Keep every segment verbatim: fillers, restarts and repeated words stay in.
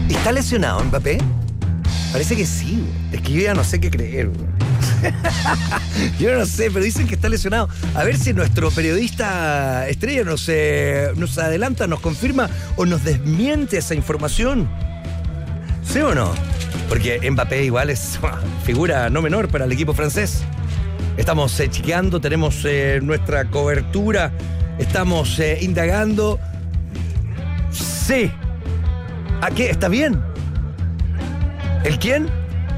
¿Está lesionado Mbappé? Parece que sí. Es que yo ya no sé qué creer. Yo no sé, pero dicen que está lesionado. A ver si nuestro periodista estrella nos, eh, nos adelanta, nos confirma o nos desmiente esa información. ¿Sí o no? Porque Mbappé igual es figura no menor para el equipo francés. Estamos eh, chequeando, tenemos eh, nuestra cobertura, estamos eh, indagando. Sí. ¿A qué? ¿Está bien? ¿El quién?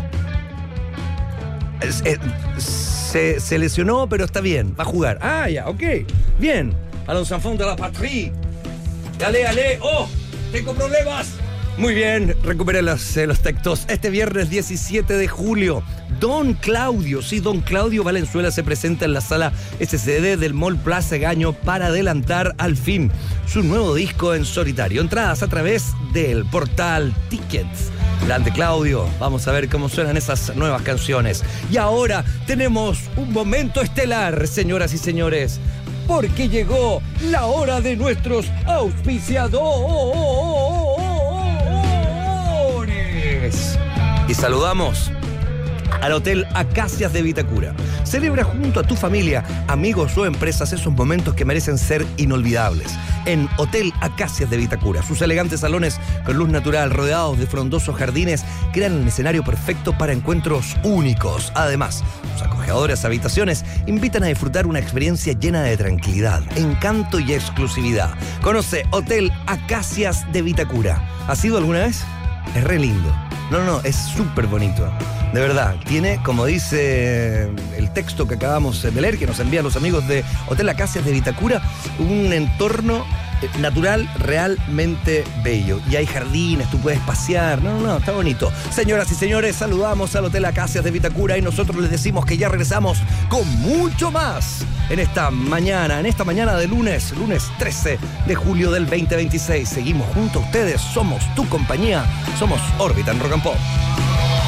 Es, eh, se, se lesionó, pero está bien, va a jugar. Ah, ya, ok. Bien. A los enfants de la patrie. Dale, dale. ¡Oh! ¡Tengo problemas! Muy bien, recupere los, eh, los textos. Este viernes diecisiete de julio, Don Claudio, sí, Don Claudio Valenzuela se presenta en la sala S C D del Mall Plaza Gaño para adelantar al fin su nuevo disco en solitario. Entradas a través del portal Tickets. Grande Claudio, vamos a ver cómo suenan esas nuevas canciones. Y ahora tenemos un momento estelar, señoras y señores, porque llegó la hora de nuestros auspiciadores. Y saludamos al Hotel Acacias de Vitacura. Celebra junto a tu familia, amigos o empresas esos momentos que merecen ser inolvidables. En Hotel Acacias de Vitacura, sus elegantes salones con luz natural rodeados de frondosos jardines crean un escenario perfecto para encuentros únicos. Además, sus acogedoras habitaciones invitan a disfrutar una experiencia llena de tranquilidad, encanto y exclusividad. Conoce Hotel Acacias de Vitacura. ¿Has ido alguna vez? Es re lindo. No, no, es súper bonito. De verdad, tiene, como dice el texto que acabamos de leer, que nos envían los amigos de Hotel Acacias de Vitacura, un entorno natural realmente bello. Y hay jardines, tú puedes pasear. No, no, no, está bonito. Señoras y señores, saludamos al Hotel Acacias de Vitacura y nosotros les decimos que ya regresamos con mucho más en esta mañana, en esta mañana de lunes, lunes trece de julio del veinte veintiséis. Seguimos junto a ustedes, somos tu compañía, somos Órbita en Rock and Pop.